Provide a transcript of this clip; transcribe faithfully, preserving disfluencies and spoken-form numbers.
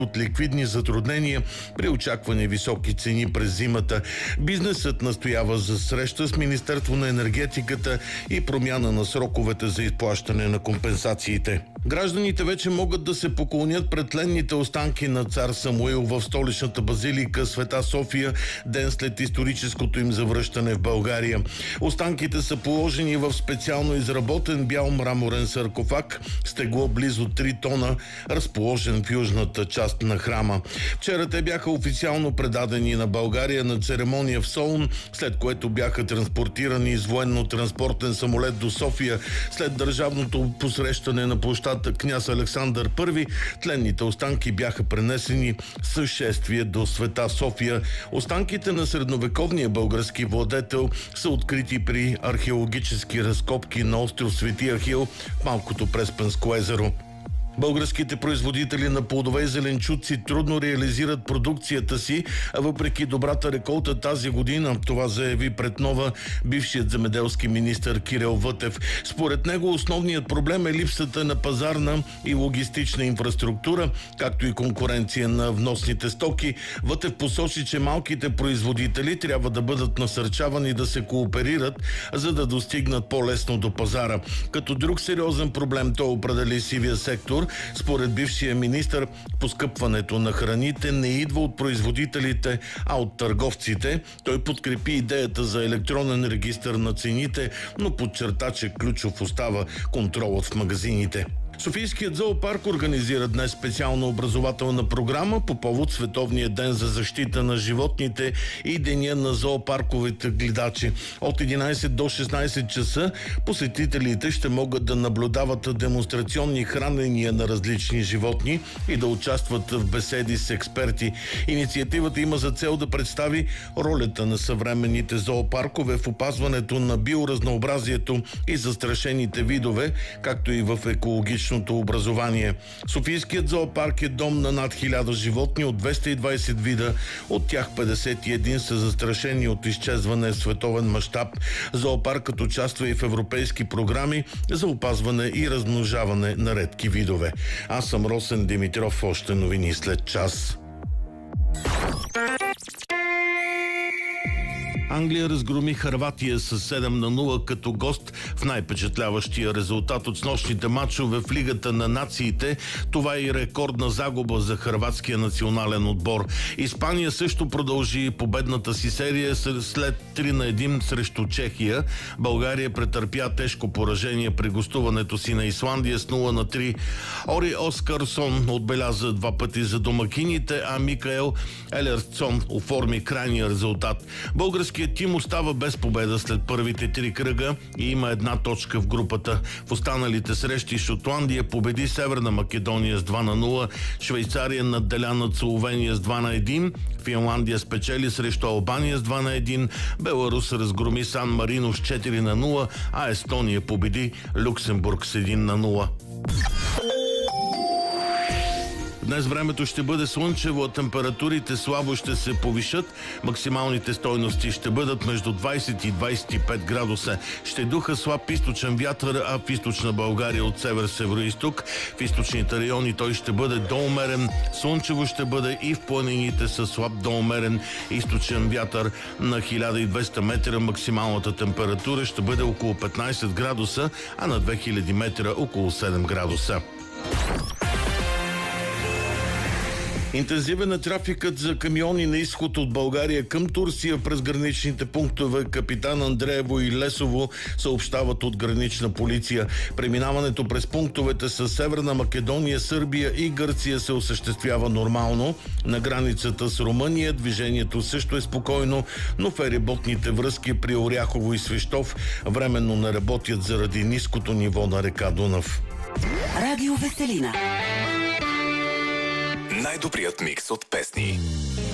от ликвидни затруднения при очакване високи цени през зимата. Бизнесът настоява за среща с Министерство на енергетиката и промяна на сроковете за изплащане на компенсациите. Гражданите вече могат да се поклонят пред тленните останки на цар Самуил в столичната базилика Света София, ден след историческото им завръщане в България. Останките са положени в специално изработен бял мраморен саркофаг с тегло близо три тона, разположен в южната част на храма. Вчера те бяха официално предадени на България на церемония в Солун, след което бяха транспортирани с военно-транспортен самолет до София. След държавното посрещане на площад Княз Александър Първи, тленните останки бяха пренесени с шествие до Света София. Останките на средновековния български владетел са открити при археологически разкопки на остров Свети Ахил в малкото Преспанско езеро. Българските производители на плодове и зеленчуци трудно реализират продукцията си, а въпреки добрата реколта тази година, това заяви пред Нова бившият земеделски министър Кирил Вътев. Според него основният проблем е липсата на пазарна и логистична инфраструктура, както и конкуренция на вносните стоки. Вътев посочи, че малките производители трябва да бъдат насърчавани да се кооперират, за да достигнат по-лесно до пазара. Като друг сериозен проблем той определи сивия сектор. Според бившия министър, поскъпването на храните не идва от производителите, а от търговците. Той подкрепи идеята за електронен регистър на цените, но подчерта, че ключов остава контролът в магазините. Софийският зоопарк организира днес специална образователна програма по повод Световния ден за защита на животните и Деня на зоопарковите гледачи. От единайсет до шестнайсет часа посетителите ще могат да наблюдават демонстрационни хранения на различни животни и да участват в беседи с експерти. Инициативата има за цел да представи ролята на съвременните зоопаркове в опазването на биоразнообразието и застрашените видове, както и в екологично образование. Софийският зоопарк е дом на над хиляда животни от двеста и двайсет вида, от тях петдесет и един са застрашени от изчезване в световен мащаб. Зоопаркът участва и в европейски програми за опазване и размножаване на редки видове. Аз съм Росен Димитров, още новини след час. Англия разгроми Хърватия с седем на нула като гост в най-впечатляващия резултат от снощните матчове в Лигата на нациите. Това е и рекордна загуба за хърватския национален отбор. Испания също продължи победната си серия след три на едно срещу Чехия. България претърпя тежко поражение при гостуването си на Исландия с нула на три. Ори Оскарсон отбеляза два пъти за домакините, а Микаел Елерсон оформи крайния резултат. Български тим остава без победа след първите три кръга и има една точка в групата. В останалите срещи Шотландия победи Северна Македония с два на нула, Швейцария надделя над Словения с два на едно, Финландия спечели срещу Албания с два на едно, Беларус разгроми Сан Марино с четири на нула, а Естония победи Люксембург с един на нула. Днес времето ще бъде слънчево, а температурите слабо ще се повишат. Максималните стойности ще бъдат между двайсет и двайсет и пет градуса. Ще духа слаб източен вятър, а в източна България от север-североизток. В източните райони той ще бъде до умерен. Слънчево ще бъде и в планините със слаб до умерен източен вятър на хиляда и двеста метра. Максималната температура ще бъде около петнайсет градуса, а на две хиляди метра около седем градуса. Интензивен е трафикът за камиони на изход от България към Турция през граничните пунктове Капитан Андреево и Лесово, съобщават от гранична полиция. Преминаването през пунктовете с Северна Македония, Сърбия и Гърция се осъществява нормално. На границата с Румъния движението също е спокойно, но фериботните връзки при Оряхово и Свищов временно не работят заради ниското ниво на река Дунав. Радио Веселина. Най-добрият микс от песни.